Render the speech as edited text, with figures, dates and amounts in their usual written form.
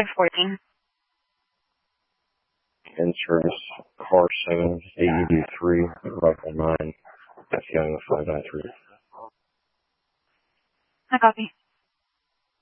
514. In-service car 7, AED 3, Rifle 9, F Young 593. I copy.